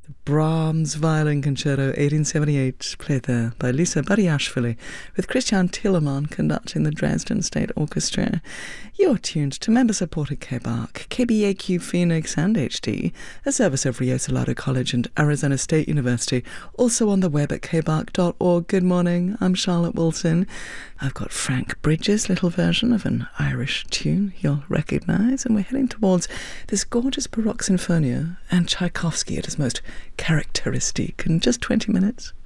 Brahms Violin Concerto 1878, played there by Lisa Bariashvili, with Christian Tillerman conducting the Dresden State Orchestra. You're tuned to member-supported KBARC, KBAQ Phoenix and HD, a service of Rio Salado College and Arizona State University, also on the web at kbark.org. Good morning, I'm Charlotte Wilson. I've got Frank Bridges' little version of an Irish tune you'll recognise, and we're heading towards this gorgeous Baroque Sinfonia and Tchaikovsky at his most characteristic in just 20 minutes.